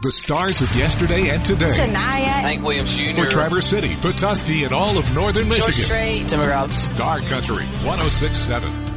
The stars of yesterday and today. Shania. Hank Williams Jr. For Traverse City, Petoskey, and all of northern Michigan. Strait. Tim McGraw. Star Country 106.7.